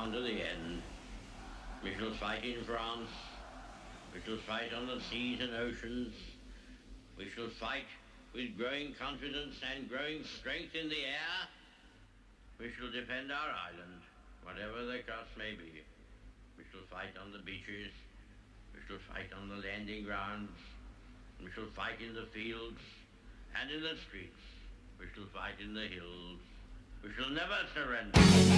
on to the end. We shall fight in France. We shall fight on the seas and oceans. We shall fight with growing confidence and growing strength in the air. We shall defend our island, whatever the cost may be. We shall fight on the beaches. We shall fight on the landing grounds. We shall fight in the fields and in the streets. We shall fight in the hills. We shall never surrender.